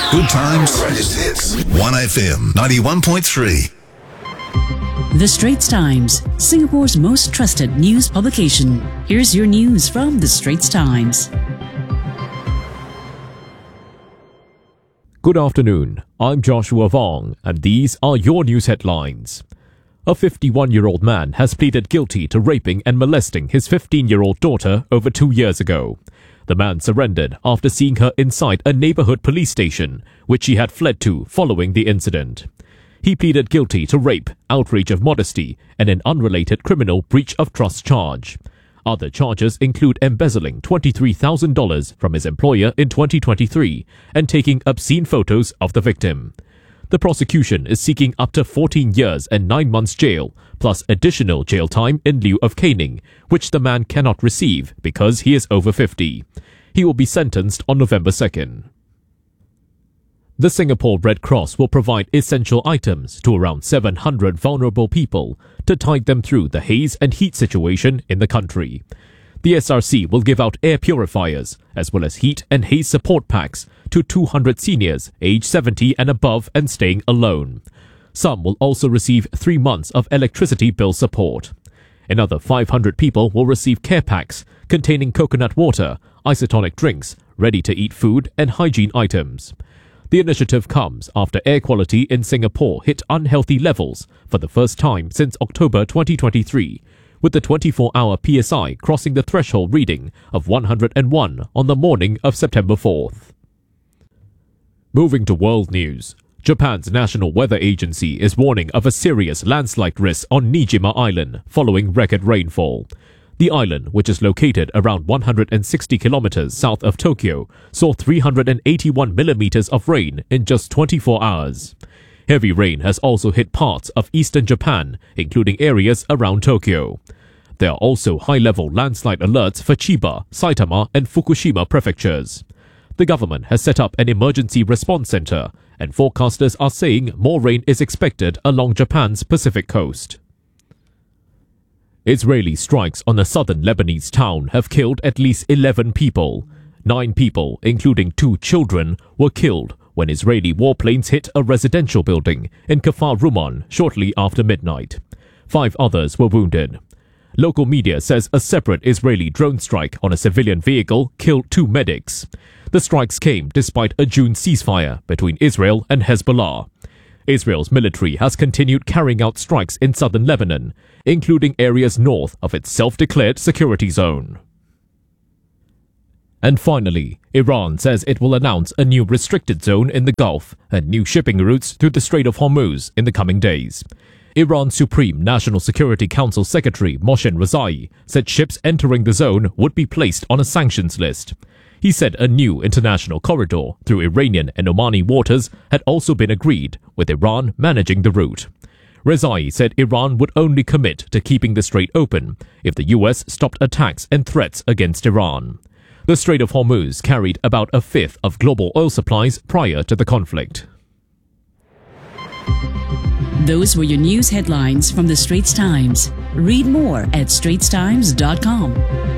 Good times. Greatest hits. 1FM 91.3. The Straits Times, Singapore's most trusted news publication. Here's your news from The Straits Times. Good afternoon. I'm Joshua Vong, and these are your news headlines. A 51-year-old man has pleaded guilty to raping and molesting his 15-year-old daughter over 2 years ago. The man surrendered after seeing her inside a neighborhood police station, which she had fled to following the incident. He pleaded guilty to rape, outrage of modesty, and an unrelated criminal breach of trust charge. Other charges include embezzling $23,000 from his employer in 2023 and taking obscene photos of the victim. The prosecution is seeking up to 14 years and 9 months jail, plus additional jail time in lieu of caning, which the man cannot receive because he is over 50. He will be sentenced on November 2nd. The Singapore Red Cross will provide essential items to around 700 vulnerable people to tide them through the haze and heat situation in the country. The SRC will give out air purifiers, as well as heat and haze support packs to 200 seniors aged 70 and above and staying alone. Some will also receive 3 months of electricity bill support. Another 500 people will receive care packs containing coconut water, isotonic drinks, ready-to-eat food and hygiene items. The initiative comes after air quality in Singapore hit unhealthy levels for the first time since October 2023, with the 24-hour PSI crossing the threshold reading of 101 on the morning of September 4th. Moving to world news, Japan's National Weather Agency is warning of a serious landslide risk on Niijima Island following record rainfall. The island, which is located around 160 kilometers south of Tokyo, saw 381 millimeters of rain in just 24 hours. Heavy rain has also hit parts of eastern Japan, including areas around Tokyo. There are also high-level landslide alerts for Chiba, Saitama, and Fukushima prefectures. The government has set up an emergency response center, and forecasters are saying more rain is expected along Japan's Pacific coast. Israeli strikes on a southern Lebanese town have killed at least 11 people. 9 people, including 2 children, were killed when Israeli warplanes hit a residential building in Kfar Ruman shortly after midnight. 5 others were wounded. Local media says a separate Israeli drone strike on a civilian vehicle killed 2 medics. The strikes came despite a June ceasefire between Israel and Hezbollah. Israel's military has continued carrying out strikes in southern Lebanon, including areas north of its self-declared security zone. And finally, Iran says it will announce a new restricted zone in the Gulf and new shipping routes through the Strait of Hormuz in the coming days. Iran's Supreme National Security Council Secretary Mohsen Rezai said ships entering the zone would be placed on a sanctions list. He said a new international corridor through Iranian and Omani waters had also been agreed, with Iran managing the route. Rezai said Iran would only commit to keeping the strait open if the US stopped attacks and threats against Iran. The Strait of Hormuz carried about a fifth of global oil supplies prior to the conflict. Those were your news headlines from The Straits Times. Read more at straitstimes.com.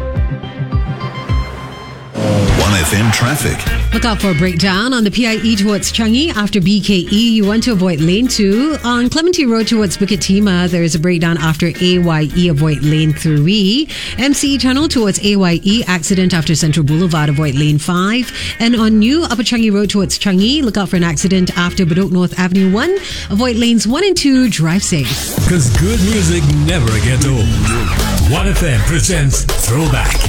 1FM traffic. Look out for a breakdown on the PIE towards Changi after BKE. You want to avoid lane 2. On Clementi Road towards Bukit Timah, there is a breakdown after AYE. Avoid lane 3. MCE Tunnel towards AYE. Accident after Central Boulevard. Avoid lane 5. And on New Upper Changi Road towards Changi, look out for an accident after Bedok North Avenue 1. Avoid lanes 1 and 2. Drive safe. Because good music never gets old. 1FM presents Throwback.